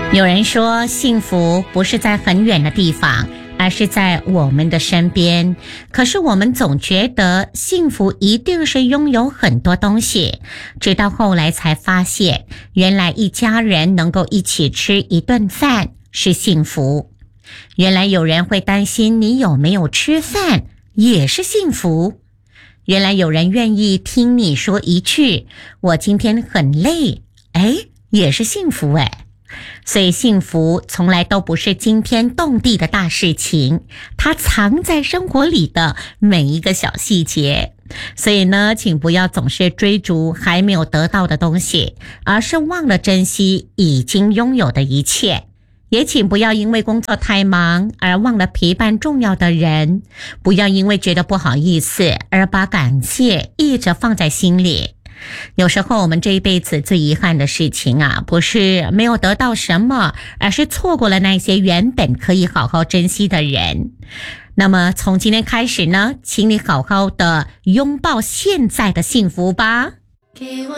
有人说，幸福不是在很远的地方，而是在我们的身边。可是我们总觉得幸福一定是拥有很多东西，直到后来才发现，原来一家人能够一起吃一顿饭是幸福。原来有人会担心你有没有吃饭也是幸福。原来有人愿意听你说一句我今天很累，也是幸福所以幸福从来都不是惊天动地的大事情，它藏在生活里的每一个小细节。所以呢，请不要总是追逐还没有得到的东西，而是忘了珍惜已经拥有的一切。也请不要因为工作太忙而忘了陪伴重要的人，不要因为觉得不好意思而把感谢一直放在心里。有时候我们这一辈子最遗憾的事情不是没有得到什么，而是错过了那些原本可以好好珍惜的人。那么从今天开始呢，请你好好的拥抱现在的幸福吧。